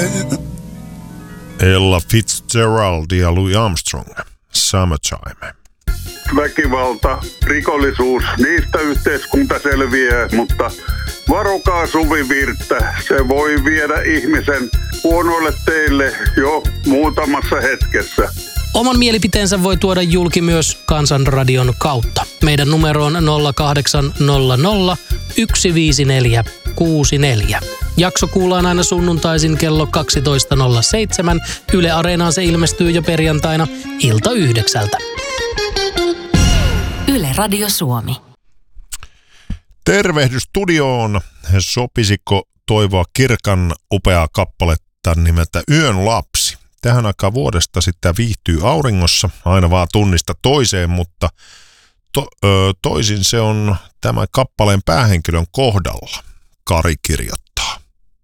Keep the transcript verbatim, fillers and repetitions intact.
Ella Fitzgerald ja Louis Armstrong. Summertime. Väkivalta, rikollisuus, niistä yhteiskunta selviää, mutta varokaa suvivirttä. Se voi viedä ihmisen huonoille teille jo muutamassa hetkessä. Oman mielipiteensä voi tuoda julki myös Kansanradion kautta. Meidän numero on nolla kahdeksan nolla nolla yksi viisi neljä kuusi neljä. Jakso kuullaan aina sunnuntaisin kello kaksitoista nolla seitsemän. Yle Areenaan se ilmestyy jo perjantaina ilta yhdeksältä. Yle Radio Suomi. Tervehdys studioon. Sopisiko toivoa Kirkan upeaa kappaletta nimeltä Yön lapsi? Tähän aikaan vuodesta sitten viihtyy auringossa aina vaan tunnista toiseen, mutta to, ö, toisin se on tämän kappaleen päähenkilön kohdalla. Kari kirjoittaa.